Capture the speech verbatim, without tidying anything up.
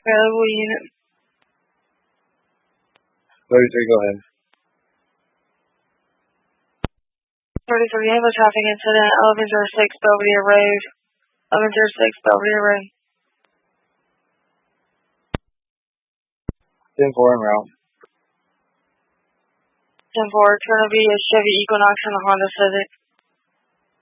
Available unit. thirty-three, go ahead. thirty-three, you have a traffic incident, eleven oh six Belvedere Road. eleven oh six Belvedere Road. ten four en route. ten four, it's going to be a Chevy Equinox and a Honda Civic.